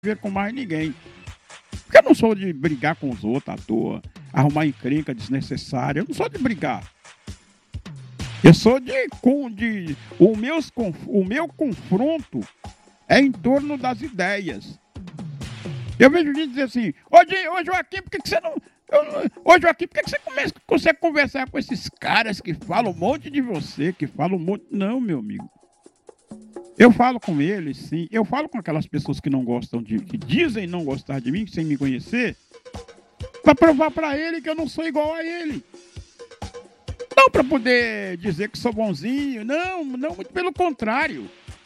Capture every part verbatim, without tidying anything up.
ver com mais ninguém. Porque eu não sou de brigar com os outros à toa, arrumar encrenca desnecessária. Eu não sou de brigar. Eu sou de... de o, meus, o meu confronto é em torno das ideias. Eu vejo gente dizer assim, ô, ô Joaquim, por que, que você não... Ô Joaquim, por que, que você começa, consegue conversar com esses caras que falam um monte de você, que falam um monte... Não, meu amigo. Eu falo com eles, sim. Eu falo com aquelas pessoas que não gostam de... que dizem não gostar de mim, sem me conhecer, para provar para ele que eu não sou igual a ele. Não para poder dizer que sou bonzinho, não, não, muito pelo contrário.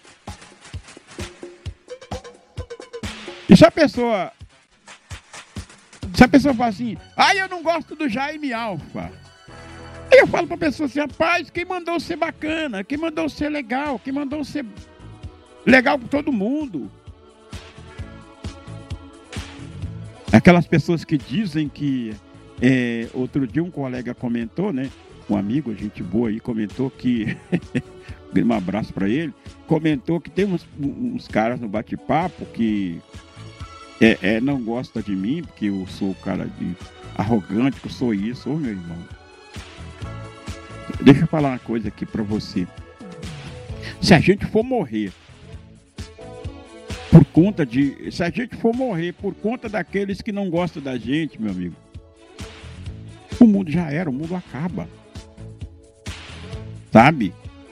E se a pessoa... Se a pessoa fala assim, ah, eu não gosto do Jaime Alfa. Aí eu falo pra pessoa assim, rapaz, quem mandou ser bacana, quem mandou ser legal, quem mandou ser legal com todo mundo. Aquelas pessoas que dizem que... É, outro dia um colega comentou, né? Um amigo, gente boa aí, comentou que... um abraço pra ele. Comentou que tem uns, uns caras no bate-papo que... É, é, não gosta de mim, porque eu sou o cara de arrogante, que eu sou isso. Ô, meu irmão. Deixa eu falar uma coisa aqui pra você. Se a gente for morrer por conta de... Se a gente for morrer por conta daqueles que não gostam da gente, meu amigo, o mundo já era, o mundo acaba. Sabe?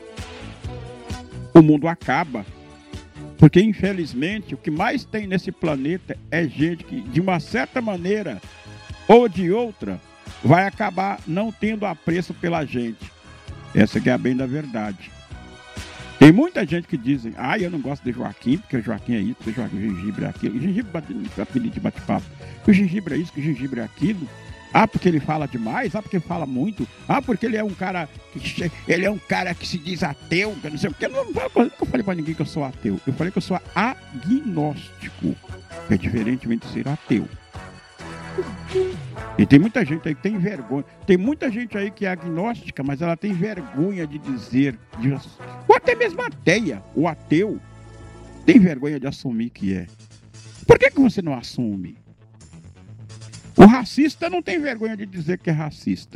O mundo acaba. Porque, infelizmente, o que mais tem nesse planeta é gente que, de uma certa maneira ou de outra, vai acabar não tendo apreço pela gente. Essa que é a bem da verdade. Tem muita gente que dizem, ah, eu não gosto de Joaquim, porque o Joaquim é isso, porque o Joaquim, o gengibre é aquilo. O gengibre bate no apelido de bate-papo. O gengibre é isso, que o gengibre é aquilo. Ah, porque ele fala demais, ah, porque ele fala muito, ah, porque ele é um cara que, ele é um cara que se diz ateu, que não sei o que. Eu não eu falei pra ninguém que eu sou ateu. Eu falei que eu sou agnóstico, que é diferentemente de ser ateu. E tem muita gente aí que tem vergonha. Tem muita gente aí que é agnóstica, mas ela tem vergonha de dizer, de, ou até mesmo ateia, o ateu, tem vergonha de assumir que é. Por que que você não assume? O racista não tem vergonha de dizer que é racista.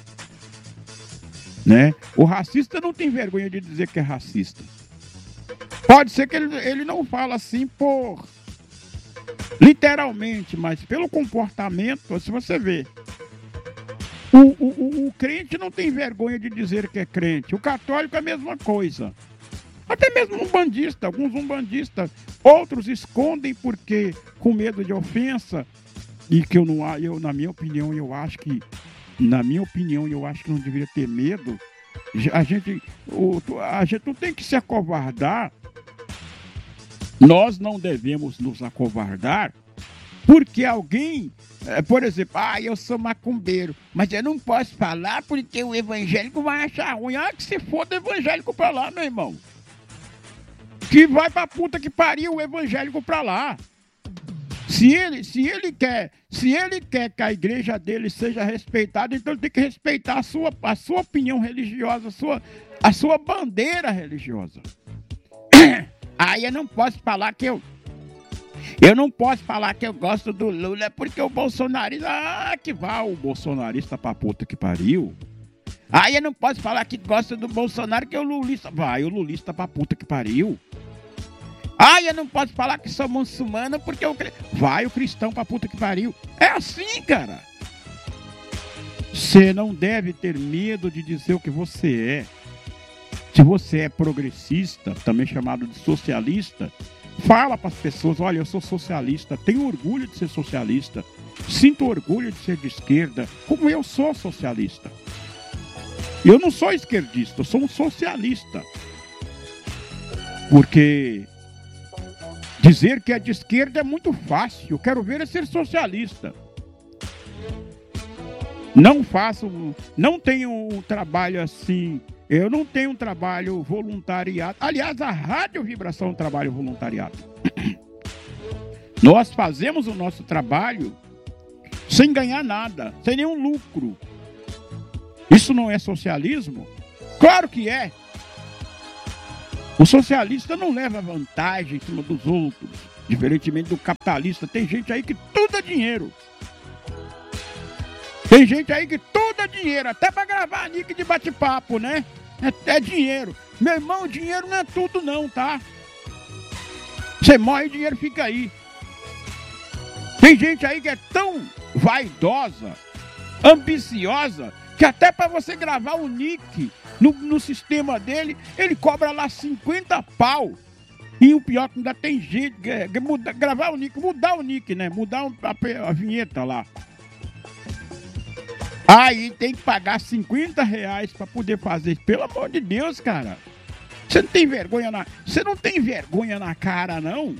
Né? O racista não tem vergonha de dizer que é racista. Pode ser que ele, ele não fala assim por... literalmente, mas pelo comportamento, se você vê. O, o, o, o crente não tem vergonha de dizer que é crente. O católico é a mesma coisa. Até mesmo um bandista, alguns umbandistas. Outros escondem porque com medo de ofensa... E que eu não, eu, na minha opinião, eu acho que, na minha opinião, eu acho que não deveria ter medo. A gente, o, a gente não tem que se acovardar. Nós não devemos nos acovardar porque alguém, por exemplo, ah, eu sou macumbeiro, mas eu não posso falar porque o evangélico vai achar ruim. Ah, que se foda evangélico pra lá, meu irmão. Que vai pra puta que pariu o evangélico pra lá. Se ele, se ele quer, se ele quer que a igreja dele seja respeitada, então ele tem que respeitar a sua, a sua opinião religiosa, a sua, a sua bandeira religiosa. Aí eu não posso falar que eu, eu não posso falar que eu gosto do Lula porque o bolsonarista, ah, que vá o bolsonarista pra puta que pariu. Aí eu não posso falar que gosto do Bolsonaro que o lulista, vai o lulista pra puta que pariu. Ah, eu não posso falar que sou muçulmano porque eu... vai o cristão pra puta que pariu. É assim, cara. Você não deve ter medo de dizer o que você é. Se você é progressista, também chamado de socialista, fala para as pessoas, olha, eu sou socialista, tenho orgulho de ser socialista, sinto orgulho de ser de esquerda, como eu sou socialista. Eu não sou esquerdista, eu sou um socialista. Porque... dizer que é de esquerda é muito fácil. Eu quero ver é ser socialista. Não faço, não tenho um trabalho assim. Eu não tenho um trabalho voluntariado. Aliás, a Rádio Vibração é um trabalho voluntariado. Nós fazemos o nosso trabalho sem ganhar nada, sem nenhum lucro. Isso não é socialismo? Claro que é. O socialista não leva vantagem em cima dos outros. Diferentemente do capitalista, tem gente aí que tudo é dinheiro. Tem gente aí que tudo é dinheiro, até pra gravar nick de bate-papo, né? É, é dinheiro. Meu irmão, dinheiro não é tudo não, tá? Você morre e o dinheiro fica aí. Tem gente aí que é tão vaidosa, ambiciosa, que até para você gravar o nick no, no sistema dele, ele cobra lá cinquenta pau. E o pior que ainda tem gente, é, é, muda, gravar o nick, mudar o nick, né? Mudar a, a vinheta lá. Aí tem que pagar cinquenta reais para poder fazer. Pelo amor de Deus, cara. Você não tem vergonha na... Você não tem vergonha na cara, não?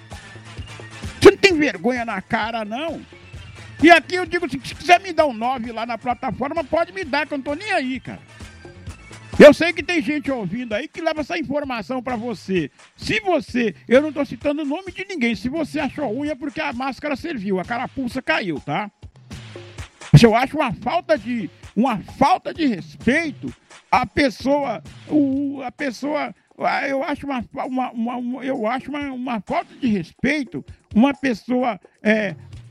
Você não tem vergonha na cara, não? E aqui eu digo, se quiser me dar um nove lá na plataforma, pode me dar, que eu não tô nem aí, cara. Eu sei que tem gente ouvindo aí que leva essa informação pra você. Se você... Eu não tô citando o nome de ninguém. Se você achou ruim é porque a máscara serviu, a carapuça caiu, tá? Eu acho uma falta de... Uma falta de respeito a pessoa... O, a pessoa... Eu acho uma, uma, uma, uma, eu acho uma, uma falta de respeito uma pessoa... É,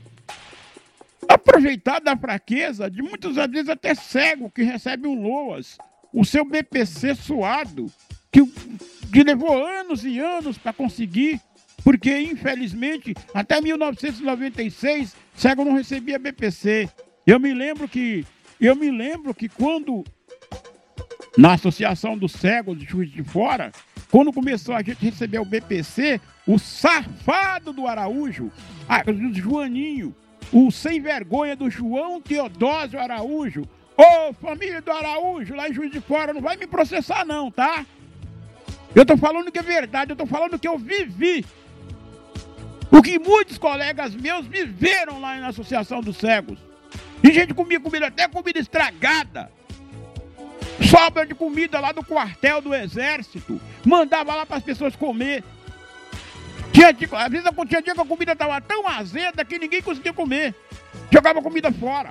aproveitar da fraqueza de muitas vezes até cego que recebe um LOAS, o seu B P C suado, que, que levou anos e anos para conseguir, porque infelizmente até mil novecentos e noventa e seis cego não recebia B P C. Eu me lembro que eu me lembro que quando na Associação dos Cegos de Juiz de Fora, quando começou a gente receber o B P C, o safado do Araújo, ah, o Joaninho, o sem vergonha do João Teodósio Araújo. Ô, família do Araújo, lá em Juiz de Fora, não vai me processar não, tá? Eu tô falando que é verdade, eu tô falando que eu vivi. O que muitos colegas meus viveram lá na Associação dos Cegos. E gente comia comida, até comida estragada. Sobra de comida lá do quartel do Exército. Mandava lá para as pessoas comer. Tinha, às vezes tinha dia que a comida estava tão azeda que ninguém conseguia comer. Jogava comida fora.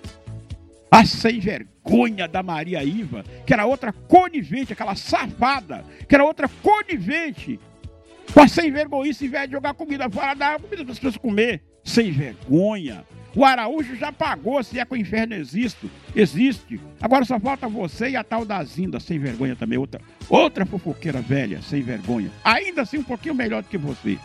A sem vergonha da Maria Iva, que era outra conivente, aquela safada, que era outra conivente. Com a sem vergonhice, ao invés de jogar comida fora, dava comida para as pessoas comer. Sem vergonha. O Araújo já pagou, se é que o inferno existe. Existe. Agora só falta você e a tal da Zinda, sem vergonha também. Outra, outra fofoqueira velha, sem vergonha. Ainda assim um pouquinho melhor do que você.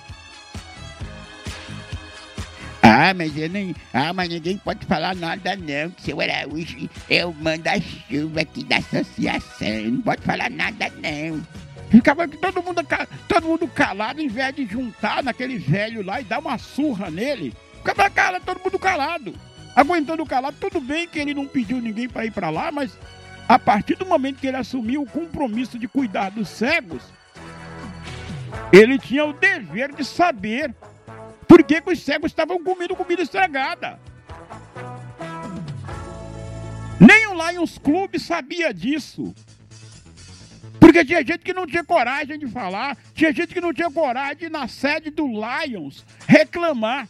Ah, mas eu nem... Ah, mas ninguém pode falar nada não, que seu Araújo é o manda-chuva aqui da associação. Não pode falar nada não. Ficava todo mundo, todo mundo calado, em vez de juntar naquele velho lá e dar uma surra nele. Ficava cara, todo mundo calado. Aguentando calado, tudo bem que ele não pediu ninguém para ir para lá, mas a partir do momento que ele assumiu o compromisso de cuidar dos cegos, ele tinha o dever de saber por que, que os cegos estavam comendo comida estragada. Nem o Lions Club sabia disso. Porque tinha gente que não tinha coragem de falar, tinha gente que não tinha coragem de ir na sede do Lions reclamar.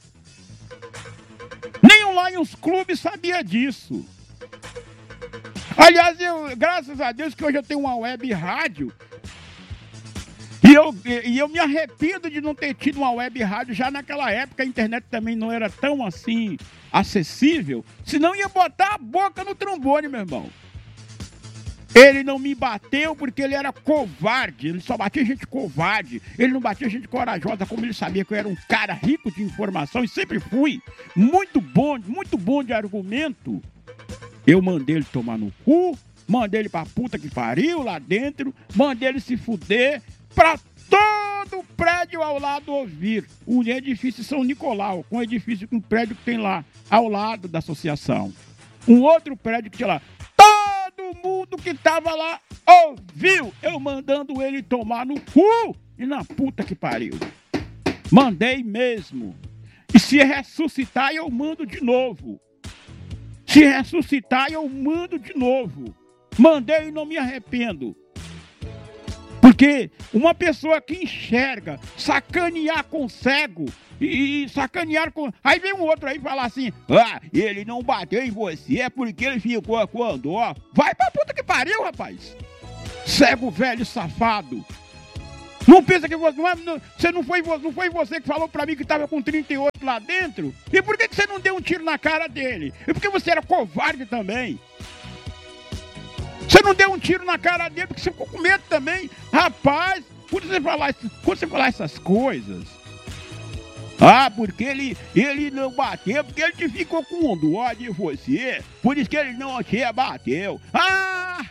Nem o Lions Club sabia disso. Aliás, eu, graças a Deus que hoje eu tenho uma web rádio. E eu, e eu me arrependo de não ter tido uma web rádio já naquela época. A internet também não era tão assim acessível. Senão ia botar a boca no trombone, meu irmão. Ele não me bateu porque ele era covarde. Ele só batia gente covarde. Ele não batia gente corajosa, como ele sabia que eu era um cara rico de informação. E sempre fui. Muito bom, muito bom de argumento. Eu mandei ele tomar no cu. Mandei ele pra puta que pariu lá dentro. Mandei ele se fuder. Pra todo o prédio ao lado ouvir. O edifício São Nicolau. Com um edifício, com um prédio que tem lá. Ao lado da associação. Um outro prédio que tinha lá. Todo mundo que tava lá ouviu eu mandando ele tomar no cu e na puta que pariu. Mandei mesmo. E se ressuscitar, eu mando de novo. Se ressuscitar, eu mando de novo. Mandei e não me arrependo. Porque uma pessoa que enxerga, sacanear com cego e, e sacanear com... Aí vem um outro aí falar assim, ah, ele não bateu em você, é porque ele ficou com dó. Vai pra puta que pariu, rapaz. Cego velho safado. Não pensa que você não, é, não, você não, foi, não foi você que falou pra mim que estava com trinta e oito lá dentro? E por que, que você não deu um tiro na cara dele? E por que você era covarde também? Você não deu um tiro na cara dele porque você ficou com medo também. Rapaz, quando você falar, quando você falar essas coisas... Ah, porque ele, ele não bateu, porque ele te ficou com dó de você. Por isso que ele não te bateu. Ah!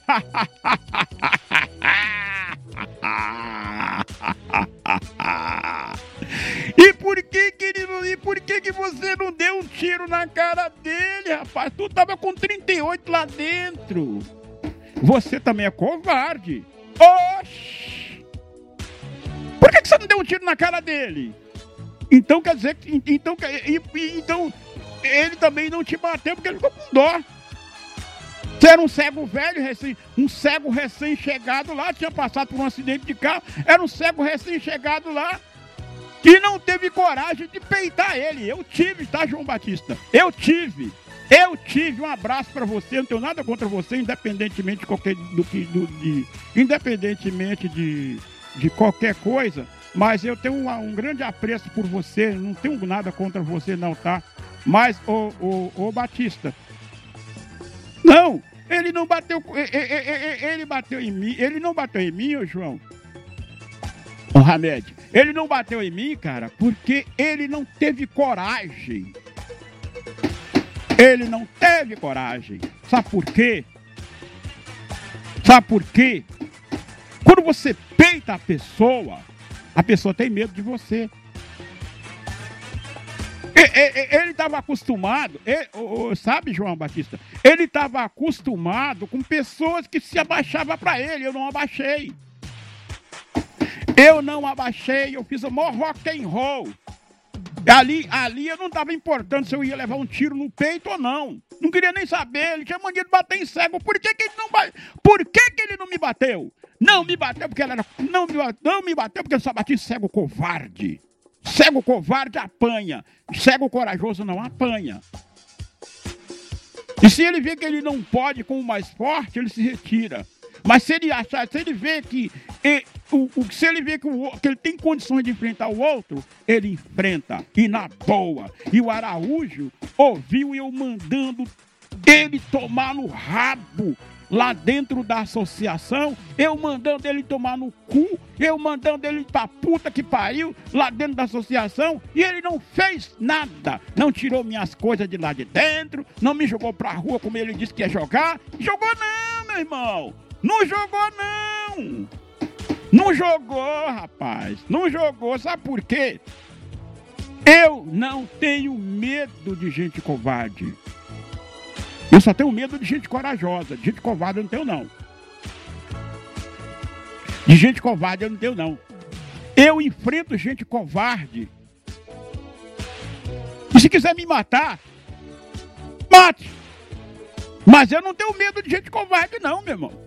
E por que que ele não, e por que que você não deu um tiro na cara dele, rapaz? Tu tava com trinta e oito lá dentro. Você também é covarde. Oxi! Por que que você não deu um tiro na cara dele? Então quer dizer que então, então ele também não te bateu porque ele ficou com dó. Você era um cego velho, recém, um cego recém-chegado lá, tinha passado por um acidente de carro, era um cego recém-chegado lá e não teve coragem de peitar ele. Eu tive, tá, João Batista? Eu tive. Eu tive. Um abraço pra você, não tenho nada contra você, independentemente de qualquer do que do, de, independentemente de, de qualquer coisa. Mas eu tenho um, um grande apreço por você, não tenho nada contra você não, tá? Mas, ô, ô, ô Batista, não, ele não bateu, ele, ele bateu em mim, ele não bateu em mim, ô João, ô Hamed, ele não bateu em mim, cara, porque ele não teve coragem. Ele não teve coragem. Sabe por quê? Sabe por quê? Quando você peita a pessoa, a pessoa tem medo de você. Ele estava acostumado, ele, sabe, João Batista? Ele estava acostumado com pessoas que se abaixavam para ele. Eu não abaixei. Eu não abaixei, eu fiz o maior rock and roll. Ali, ali eu não estava importando se eu ia levar um tiro no peito ou não. Não queria nem saber, ele tinha mania de bater em cego. Por que, que ele não bateu? Por que, que ele não me bateu? Não me bateu porque ela era. Não me, não me bateu porque eu só bati cego covarde. Cego covarde apanha. Cego corajoso não apanha. E se ele vê que ele não pode com o mais forte, ele se retira. Mas se ele achar, se ele vê que, ele, o, o, se ele vê que, o, que ele tem condições de enfrentar o outro, ele enfrenta. E na boa. E o Araújo ouviu eu mandando ele tomar no rabo. Lá dentro da associação, eu mandando ele tomar no cu, eu mandando ele pra puta que pariu, lá dentro da associação, e ele não fez nada, não tirou minhas coisas de lá de dentro, não me jogou pra rua como ele disse que ia jogar. Jogou não, meu irmão, não jogou não, não jogou, rapaz, não jogou, sabe por quê? Eu não tenho medo de gente covarde. Eu só tenho medo de gente corajosa. De gente covarde eu não tenho, não. De gente covarde eu não tenho, não. Eu enfrento gente covarde. E se quiser me matar, mate. Mas eu não tenho medo de gente covarde, não, meu irmão.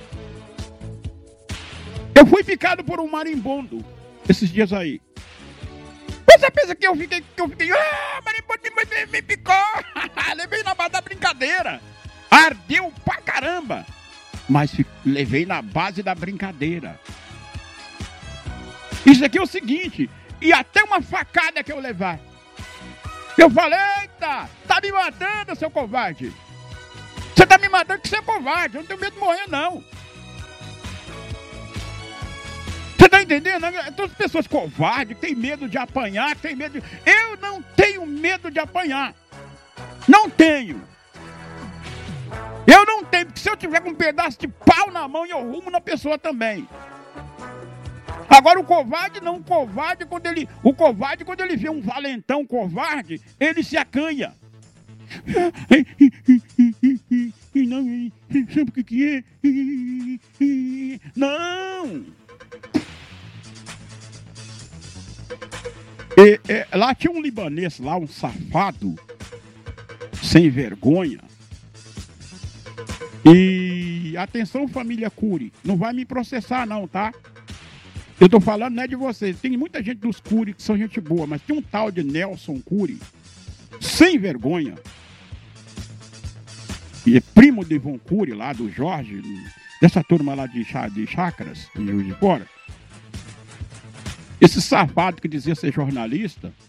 Eu fui picado por um marimbondo esses dias aí. Você pensa que eu fiquei, que eu fiquei, ah, marimbondo me, me picou, levei na base da brincadeira, ardeu pra caramba, mas levei na base da brincadeira. Isso aqui é o seguinte, e até uma facada que eu levar, eu falei, eita, tá me matando, seu covarde, você tá me matando que você é covarde, eu não tenho medo de morrer, não. Você tá entendendo? Todas as pessoas covardes, que têm medo de apanhar, que têm medo de... Eu não tenho medo de apanhar. Não tenho. Eu não tenho, porque se eu tiver com um pedaço de pau na mão, eu rumo na pessoa também. Agora o covarde não, o covarde quando ele... O covarde quando ele vê um valentão covarde, ele se acanha. Não, sabe o que que é? Não! E, e, lá tinha um libanês, lá um safado, sem vergonha. E atenção, família Cury, não vai me processar não, tá? Eu tô falando não é de vocês, tem muita gente dos Cury que são gente boa, mas tem um tal de Nelson Cury, sem vergonha, e é primo de Ivon Cury lá, do Jorge, dessa turma lá de, de Chácaras, de Juiz de Fora. Esse safado que dizia ser jornalista,